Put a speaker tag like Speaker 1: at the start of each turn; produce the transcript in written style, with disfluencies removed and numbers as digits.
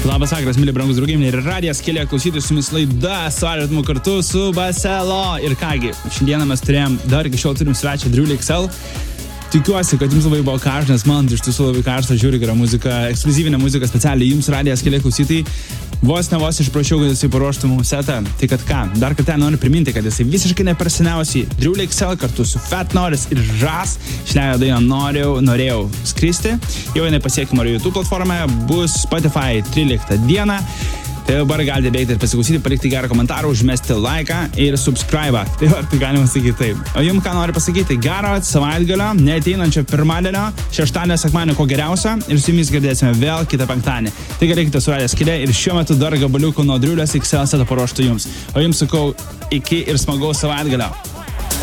Speaker 1: Labas vakaras, mėly brangus draugai, ir radijas kėlė klausytis su jumis laida Svarėtumu kartu su Baselo. Ir kągi, šiandieną mes turėjom, dar iki šiol turim svečią Driulį XL. Tikiuosi, kad jums labai buvo karšta, nes man iš tiesų labai karšta, žiūri gerą muziką, ekskliuzyvinę muziką specialiai jums radijas kėlė klausytai. Vos išprašiau, kad jisai paruoštų mums setą. Tai kad ką, dar kartą noriu priminti, kad jisai visiškai neperseniausiai Driulį XL kartu su Fat Norris ir Ras išleido dainą Norėjau skristi. Jau jinai pasiekimo YouTube platformoje, bus Spotify 13 dieną. Tai dabar galite bėgti ir pasiklausyti, palikti gerą komentarą, užmesti laiką ir subscribe. Tai galima sakyti taip. O jums ką noriu pasakyti? Gero savaitgalio, neateinančio pirmadienio, šeštadienio, sekmadienio ko geriausio ir su jumis girdėsime vėl kitą penktadienį. Tai galėkite su radijas kėlė ir šiuo metu dar gabaliukų nuo Driulės XL setą paruoštų jums. O jums sakau, iki ir smagaus savaitgalio.